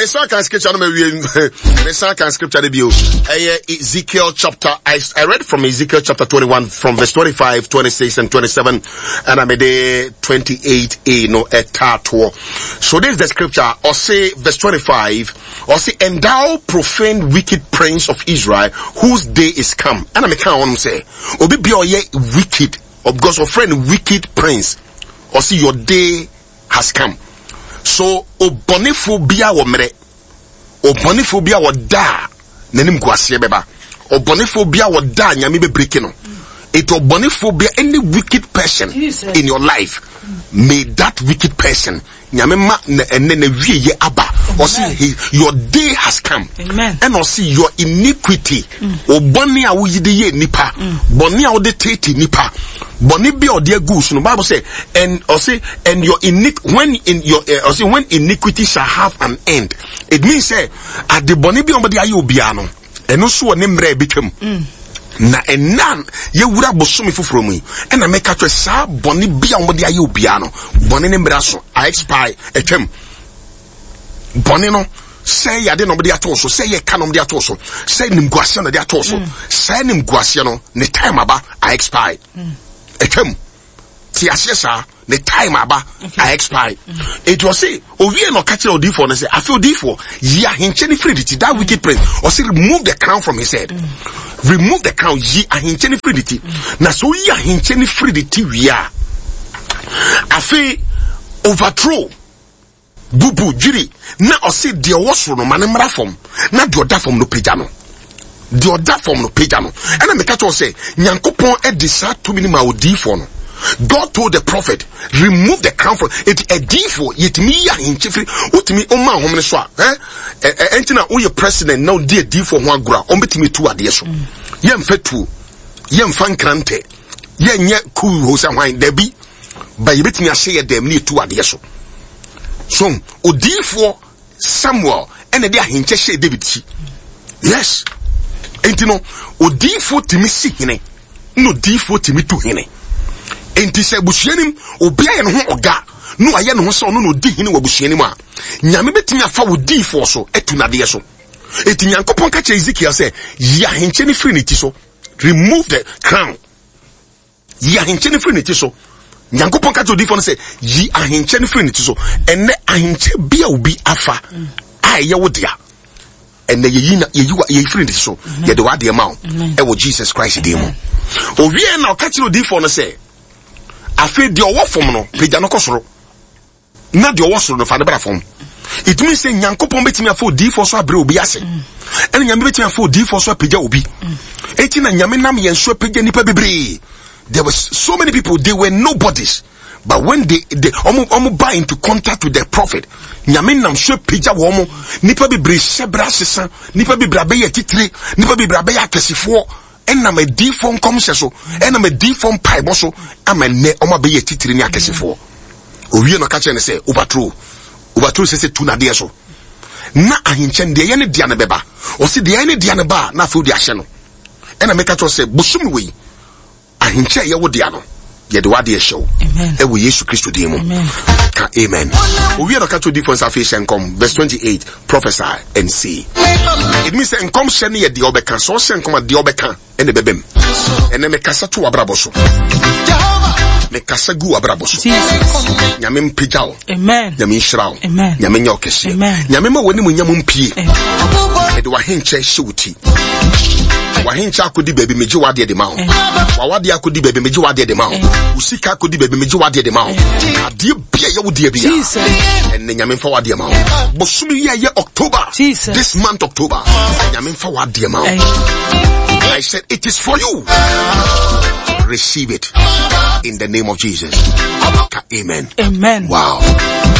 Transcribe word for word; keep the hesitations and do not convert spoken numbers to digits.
me say can scripture no me me say can scripture the bio. Ezekiel chapter I, I read from Ezekiel chapter twenty-one from verse twenty-five, twenty-six and twenty-seven, and I'm a twenty-eight a no etato. So this is the scripture. Or say verse twenty-five, or say, and thou profane wicked prince of Israel, whose day is come. And I make one say, obi be ye wicked, or because of friend wicked prince, or see your day has come. So o boniphobia wo mere, o boniphobia wo da nanim guasie beba, o boniphobia wo da nyame be break no. It o boniphobia, any wicked person Jesus. In your life, may that wicked person nyame ma ene na wie ye aba, or see your day has come. Amen. And or see your iniquity, o boni a wo yide ye nipa, boni a wo de tete nipa. Boni be or dear goose, no Bible say, and or say, and your iniquity, when in your, uh, or say, when iniquity shall have an end, it means say, at the boni be on the ayubiano, and also a name become. Na enan ye wura bosomi fufuro mu e na meka twa sa boni bia wo de aye obia no boni ne mbra so I expire etwem boni no say ya de no de ato so say ye ka no de ato so say nim guase no de ato so say nim guase no ne time aba I expire etwem ti asesa the time aba okay. I expire mm. It was say owie no catch o d four no say I feel d four ye ahinche ni free that wicked prince or say remove the crown from his head. Mm. Remove the crown ye ahinche ni free mm. Na so ye ahinche ni free we are I feel overthrow bubu jiri na o say the was no manimra form na the other form no page no the other form no page no and I make catch o say nyankopon e de sa to minima o d four no. God told the prophet, remove the crown from it. A default, yet me ya in chiefly, what me on my home swap, eh? Entina, oh, your president now, dear default one gra, on bet me two adiaso. Yem fetu, yem fan crante, yen yet cool who's a wine debbie, but you bet me a say a damn near two adiaso. So, o default Samuel, and a dear hinche David. Yes, entino, o default to me see hine, no default to me to hine. Enti se busuanim obi aye no ho oga no aye no ho so no no di hini wa busuanim a nyame betimi afa wo di fo so etunade so eti nyankopon ka che Ezekiel say ya henche ni free niti so remove the crown ya henche ni free niti so nyankopon ka che di fo no say yi ahenche ni free niti so enne ahenche bia obi afa aye wo dia enne ye yi na ye yi ye free niti so ye de wa de ma o e wo Jesus Christ de mo o wie na o ka che di fo no say afi de owo fom no peja no kosoro na de owo soro no fa de bra fom it means say nyankopon betimi afo di fo so abre obi ase ene nyame betimi afo di fo so peja obi eti na nyame nam yen so peja nipa bebre. There was so many people, they were nobodies, but when they they omo omo buy into contact with the prophet nyame nam so peja wo mo nipa bebre sebra sesa nipa bebre abeya titire nipa bebre abeya akesifo ena me di phone come so ena me di phone pai bo so amene oma be ye titiri ni akesefo owie no ka che ne say overthrow overthrow say say tuna de so na ahinche de ye ne dia ne beba o se de ye ne dia ne ba na afu di ahye no ena me ka che say busum we ahinche ye wo dia no ye de wade show e wo Yesu Kristo de mu ka amen owie no ka che difference affation come verse twenty-eight prophesy and see. It means that come sheni ye de obeka so sen come de obeka ene bebem ene me kasa to abraboso me kasa gu abraboso nyame mpijao amen nyame nshirao amen nyame nyokese nyame ma woni mu nyam mpie e de wa henche hewuti wa henche akodi baby meji wade de ma wa wade akodi baby meji wade de ma usika akodi baby meji wade de ma ade bia ye wode bia ene nyame mfa wade ma bosumi ye ye October this month October nyame mfa wade ma I said it is for you. Receive it in the name of Jesus. Amen. Amen. Wow.